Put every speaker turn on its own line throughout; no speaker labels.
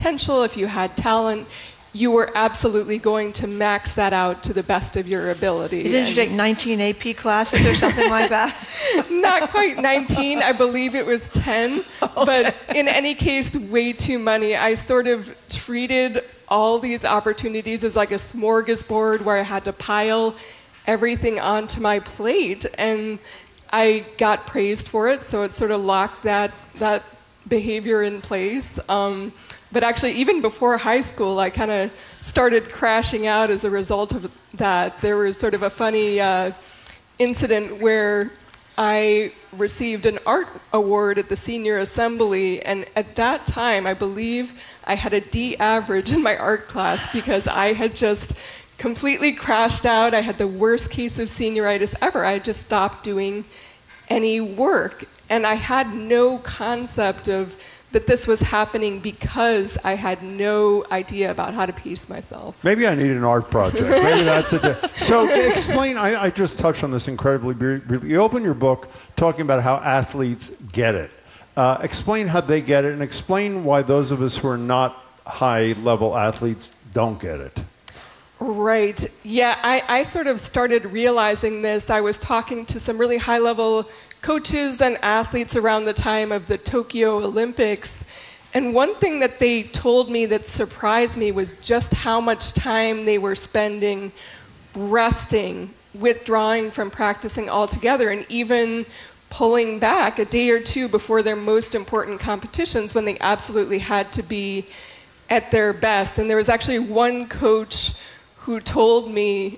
potential, if you had talent, you were absolutely going to max that out to the best of your ability.
Didn't you take 19 AP classes or something like that?
Not quite 19. I believe it was 10. Okay. But in any case, way too many. I sort of treated all these opportunities as like a smorgasbord where I had to pile everything onto my plate. And I got praised for it, so it sort of locked that behavior in place. But actually, even before high school, I kind of started crashing out as a result of that. There was sort of a funny incident where I received an art award at the senior assembly, and at that time, I believe I had a D average in my art class because I had just completely crashed out. I had the worst case of senioritis ever. I had just stopped doing any work, and I had no concept of that this was happening because I had no idea about how to pace myself.
Maybe I need an art project. Maybe that's it. So explain, I just touched on this incredibly briefly. You open your book talking about how athletes get it. Explain how they get it, and explain why those of us who are not high-level athletes don't get it.
Right. Yeah, I sort of started realizing this. I was talking to some really high-level coaches and athletes around the time of the Tokyo Olympics. And one thing that they told me that surprised me was just how much time they were spending resting, withdrawing from practicing altogether, and even pulling back a day or two before their most important competitions when they absolutely had to be at their best. And there was actually one coach who told me,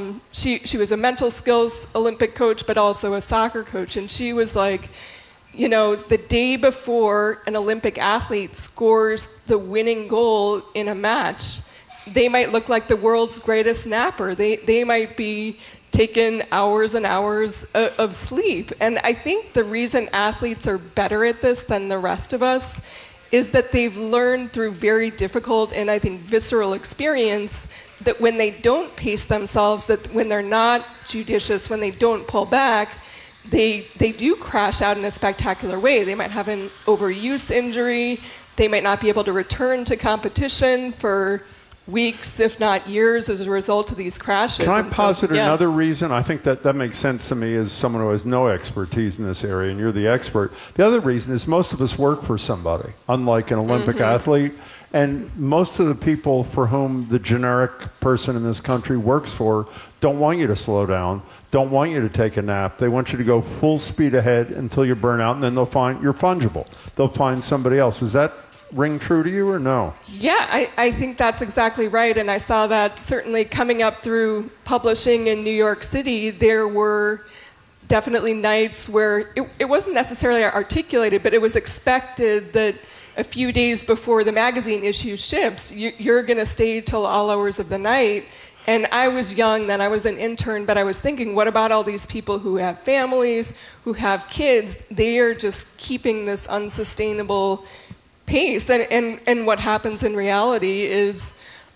she was a mental skills Olympic coach, but also a soccer coach. And she was like, you know, the day before an Olympic athlete scores the winning goal in a match, they might look like the world's greatest napper. They might be taking hours and hours of sleep. And I think the reason athletes are better at this than the rest of us is that they've learned through very difficult and I think visceral experience that when they don't pace themselves, that when they're not judicious, when they don't pull back, they do crash out in a spectacular way. They might have an overuse injury. They might not be able to return to competition for weeks, if not years, as a result of these crashes.
Can I posit another reason? I think that makes sense to me as someone who has no expertise in this area, and you're the expert. The other reason is most of us work for somebody, unlike an Olympic athlete. And most of the people for whom the generic person in this country works for don't want you to slow down, don't want you to take a nap. They want you to go full speed ahead until you burn out, and then they'll find you're fungible. They'll find somebody else. Does that ring true to you or no?
Yeah, I think that's exactly right. And I saw that certainly coming up through publishing in New York City. There were definitely nights where it wasn't necessarily articulated, but it was expected that a few days before the magazine issue ships, you're going to stay till all hours of the night. And I was young then, I was an intern, but I was thinking, what about all these people who have families, who have kids? They are just keeping this unsustainable pace. And what happens in reality is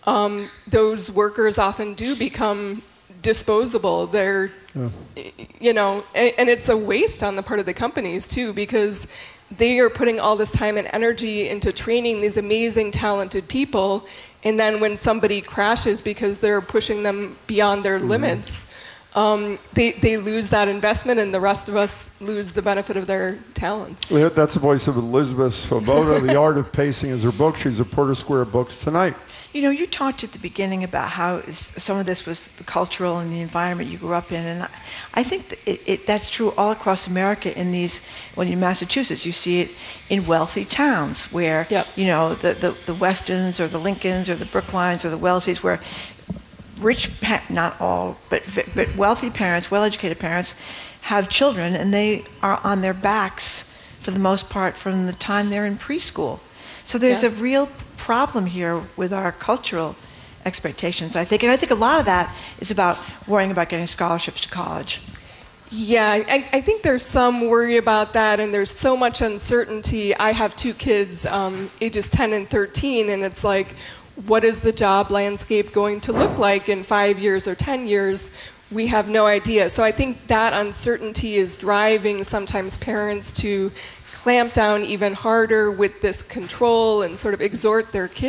those workers often do become disposable. They're, you know, and it's a waste on the part of the companies too, because they are putting all this time and energy into training these amazing, talented people, and then when somebody crashes because they're pushing them beyond their limits, they lose that investment, and the rest of us lose the benefit of their talents.
That's the voice of Elizabeth Svoboda. The Art of Pacing is her book. She's at Porter Square Books tonight.
You know, you talked at the beginning about how some of this was the cultural and the environment you grew up in, and I think that's true all across America. When in Massachusetts, you see it in wealthy towns where, you know, the Westons or the Lincolns or the Brooklines or the Wellesleys, where rich, not all, but wealthy parents, well-educated parents, have children, and they are on their backs for the most part from the time they're in preschool. So there's a real problem here with our cultural expectations, I think. And I think a lot of that is about worrying about getting scholarships to college.
Yeah, I think there's some worry about that, and there's so much uncertainty. I have two kids, ages 10 and 13, and it's like, what is the job landscape going to look like in 5 years or 10 years? We have no idea. So I think that uncertainty is driving sometimes parents to clamp down even harder with this control and sort of exhort their kids